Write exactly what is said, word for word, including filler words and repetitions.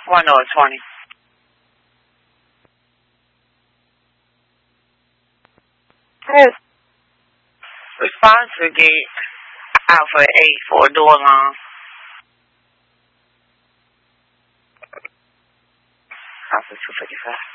One or twenty. Yes. Response to get Alpha eight for a door alarm. Alpha two fifty-five.